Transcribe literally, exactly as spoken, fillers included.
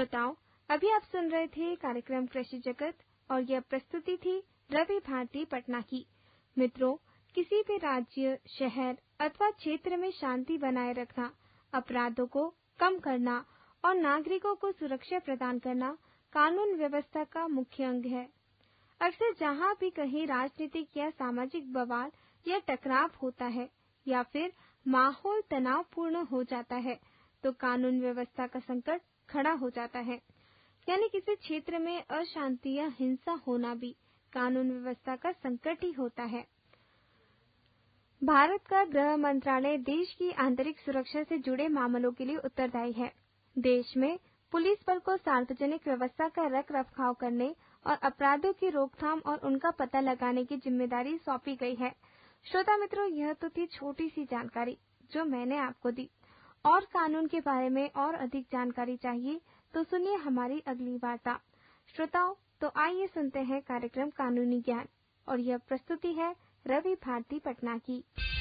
श्रोताओं, अभी आप सुन रहे थे कार्यक्रम कृषि जगत और यह प्रस्तुति थी रवि भारती पटना की। मित्रों, किसी भी राज्य, शहर अथवा क्षेत्र में शांति बनाए रखना, अपराधों को कम करना और नागरिकों को सुरक्षा प्रदान करना कानून व्यवस्था का मुख्य अंग है। अक्सर जहां भी कहीं राजनीतिक या सामाजिक बवाल या टकराव होता है या फिर माहौल तनावपूर्ण हो जाता है, तो कानून व्यवस्था का संकट खड़ा हो जाता है। यानी किसी क्षेत्र में अशांति या हिंसा होना भी कानून व्यवस्था का संकट ही होता है। भारत का गृह मंत्रालय देश की आंतरिक सुरक्षा से जुड़े मामलों के लिए उत्तरदायी है। देश में पुलिस बल को सार्वजनिक व्यवस्था का रख रखाव करने और अपराधों की रोकथाम और उनका पता लगाने की जिम्मेदारी सौंपी गई है। श्रोता मित्रों, यह तो थी छोटी सी जानकारी जो मैंने आपको दी। और कानून के बारे में और अधिक जानकारी चाहिए तो सुनिए हमारी अगली वार्ता। श्रोताओं, तो आइए सुनते हैं कार्यक्रम कानूनी ज्ञान, और यह प्रस्तुति है रवि भारती पटना की।